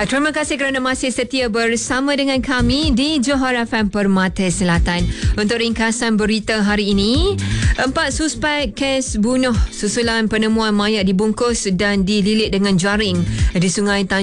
Terima kasih kerana masih setia bersama dengan kami di Johor FM Permata Selatan. Untuk ringkasan berita hari ini, 4 suspek kes bunuh susulan penemuan mayat dibungkus dan dililit dengan jaring di Sungai